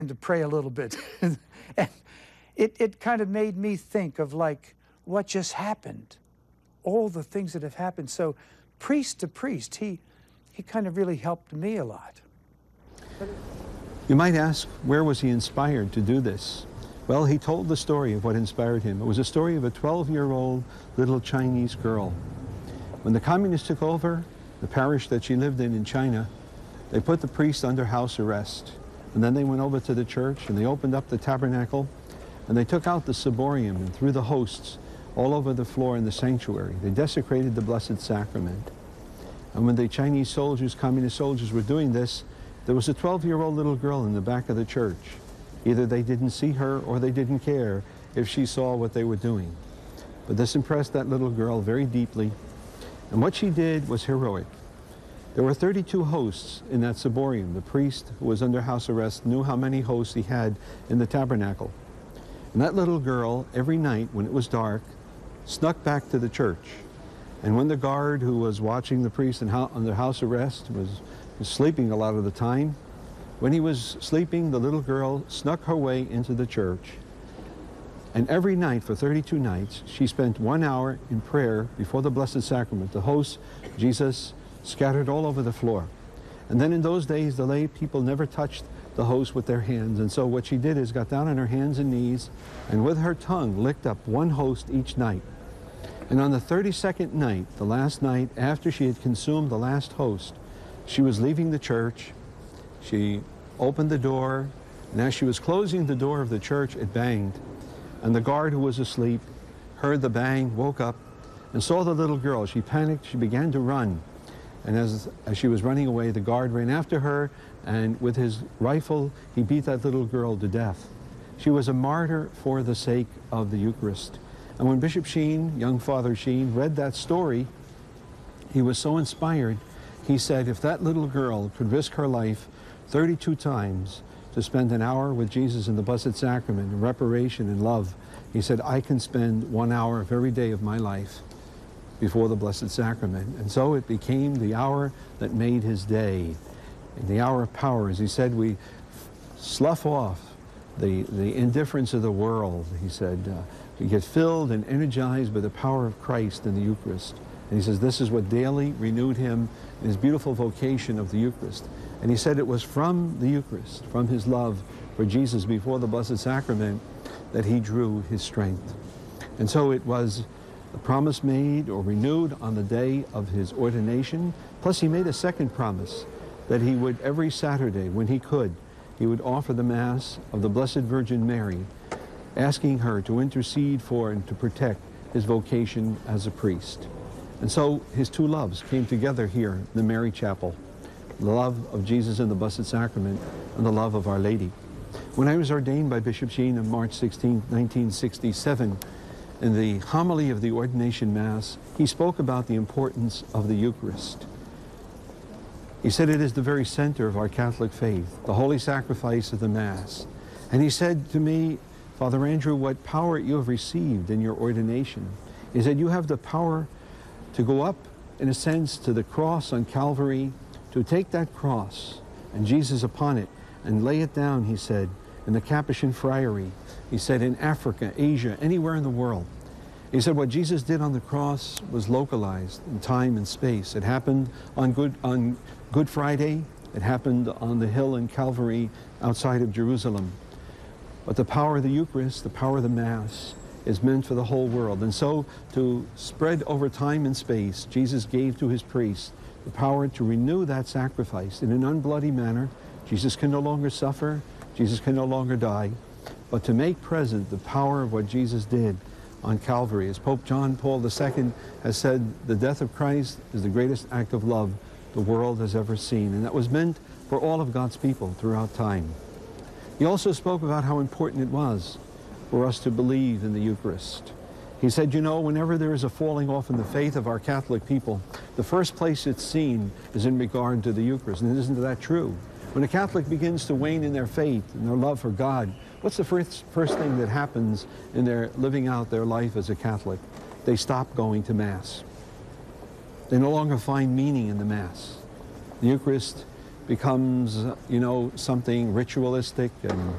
to pray a little bit. And it kind of made me think of like what just happened, all the things that have happened. So priest to priest, he kind of really helped me a lot. You might ask, where was he inspired to do this? Well, he told the story of what inspired him. It was a story of a 12-year-old little Chinese girl. When the communists took over the parish that she lived in China, they put the priest under house arrest. And then they went over to the church and they opened up the tabernacle and they took out the ciborium and threw the hosts all over the floor in the sanctuary. They desecrated the Blessed Sacrament. And when the Chinese soldiers, communist soldiers, were doing this, there was a 12-year-old little girl in the back of the church. Either they didn't see her or they didn't care if she saw what they were doing. But this impressed that little girl very deeply. And what she did was heroic. There were 32 hosts in that ciborium. The priest who was under house arrest knew how many hosts he had in the tabernacle. And that little girl, every night when it was dark, snuck back to the church. And when the guard who was watching the priest under house arrest was sleeping a lot of the time, when he was sleeping, the little girl snuck her way into the church. And every night for 32 nights, she spent 1 hour in prayer before the Blessed Sacrament. The host, Jesus, scattered all over the floor. And then in those days, the lay people never touched the host with their hands. And so what she did is got down on her hands and knees and with her tongue licked up one host each night. And on the 32nd night, the last night after she had consumed the last host, she was leaving the church. She opened the door, and as she was closing the door of the church, it banged. And the guard who was asleep heard the bang, woke up, and saw the little girl. She panicked, she began to run. And as she was running away, the guard ran after her, and with his rifle, he beat that little girl to death. She was a martyr for the sake of the Eucharist. And when Bishop Sheen, young Father Sheen, read that story, he was so inspired. He said, if that little girl could risk her life 32 times to spend an hour with Jesus in the Blessed Sacrament, in reparation and love, he said, I can spend 1 hour of every day of my life before the Blessed Sacrament. And so it became the hour that made his day, and the hour of power. As he said, we slough off the indifference of the world. He said, we get filled and energized by the power of Christ in the Eucharist. And he says this is what daily renewed him in his beautiful vocation of the Eucharist. And he said it was from the Eucharist, from his love for Jesus before the Blessed Sacrament, that he drew his strength. And so it was a promise made or renewed on the day of his ordination. Plus he made a second promise that he would every Saturday, when he could, he would offer the Mass of the Blessed Virgin Mary, asking her to intercede for and to protect his vocation as a priest. And so his two loves came together here in the Mary Chapel, the love of Jesus in the Blessed Sacrament and the love of Our Lady. When I was ordained by Bishop Sheen on March 16, 1967, in the homily of the ordination Mass, he spoke about the importance of the Eucharist. He said it is the very center of our Catholic faith, the holy sacrifice of the Mass. And he said to me, Father Andrew, what power you have received in your ordination is that you have the power to go up, in a sense, to the cross on Calvary, to take that cross and Jesus upon it and lay it down, he said, in the Capuchin Friary. He said in Africa, Asia, anywhere in the world. He said what Jesus did on the cross was localized in time and space. It happened on Good Friday. It happened on the hill in Calvary outside of Jerusalem. But the power of the Eucharist, the power of the Mass, is meant for the whole world. And so to spread over time and space, Jesus gave to his priests the power to renew that sacrifice in an unbloody manner. Jesus can no longer suffer. Jesus can no longer die. But to make present the power of what Jesus did on Calvary. As Pope John Paul II has said, the death of Christ is the greatest act of love the world has ever seen. And that was meant for all of God's people throughout time. He also spoke about how important it was for us to believe in the Eucharist. He said, you know, whenever there is a falling off in the faith of our Catholic people, the first place it's seen is in regard to the Eucharist. And isn't that true? When a Catholic begins to wane in their faith and their love for God, what's the first thing that happens in their living out their life as a Catholic? They stop going to Mass. They no longer find meaning in the Mass. The Eucharist becomes, you know, something ritualistic and